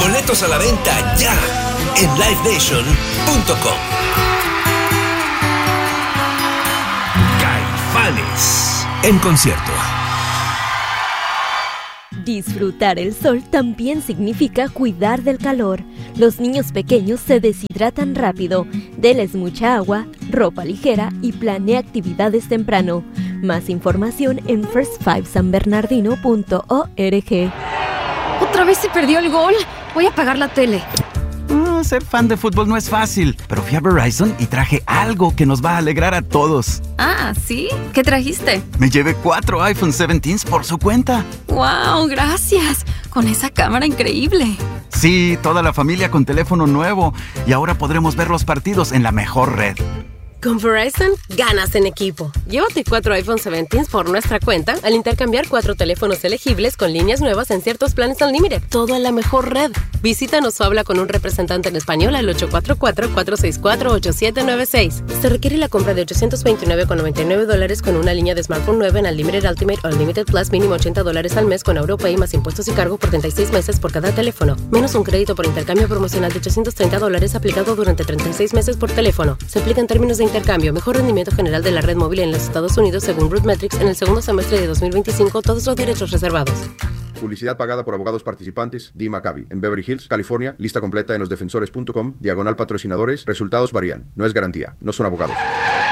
Boletos a la venta ya en livenation.com. Caifanes en concierto. Disfrutar el sol también significa cuidar del calor. Los niños pequeños se deshidratan rápido. Deles mucha agua, ropa ligera y planea actividades temprano. Más información en first5sanbernardino.org. ¿Otra vez se perdió el gol? Voy a apagar la tele. Ser fan de fútbol no es fácil, pero fui a Verizon y traje algo que nos va a alegrar a todos. Ah, ¿sí? ¿Qué trajiste? Me llevé 4 iPhone 17s por su cuenta. ¡Wow! ¡Gracias! Con esa cámara increíble. Sí, toda la familia con teléfono nuevo. Y ahora podremos ver los partidos en la mejor red. Con Verizon, ganas en equipo. Llévate 4 iPhone 17 por nuestra cuenta al intercambiar 4 teléfonos elegibles con líneas nuevas en ciertos planes Unlimited. Todo en la mejor red. Visítanos o habla con un representante en español al 844-464-8796. Se requiere la compra de $829.99 con una línea de smartphone nueva en Unlimited Ultimate o Unlimited Plus, mínimo $80 al mes con AuroPay más impuestos y cargo por 36 meses por cada teléfono. Menos un crédito por intercambio promocional de $830 aplicado durante 36 meses por teléfono. Se aplica en términos de intercambio. Mejor rendimiento general de la red móvil en los Estados Unidos según RootMetrics en el segundo semestre de 2025. Todos los derechos reservados. Publicidad pagada por abogados participantes. Dee Maccabi. En Beverly Hills, California. Lista completa en losdefensores.com. /patrocinadores. Resultados varían. No es garantía. No son abogados.